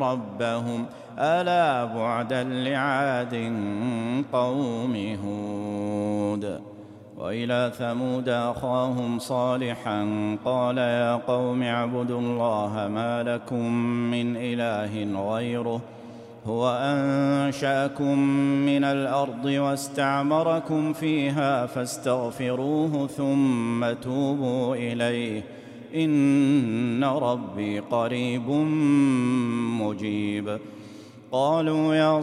ربهم ألا بعدا لعاد قوم هود. وإلى ثمود أخاهم صالحا قال يا قوم اعبدوا الله ما لكم من إله غيره هو أنشأكم من الأرض واستعمركم فيها فاستغفروه ثم توبوا إليه إن ربي قريب مجيب. قالوا يا